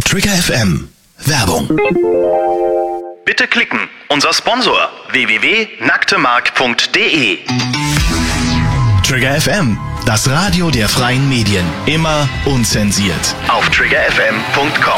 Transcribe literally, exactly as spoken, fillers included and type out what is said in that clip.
Trigger F M. Werbung. Bitte klicken. Unser Sponsor w w w punkt nacktemark punkt d e. Trigger F M, das Radio der freien Medien. Immer unzensiert. Auf trigger f m punkt com.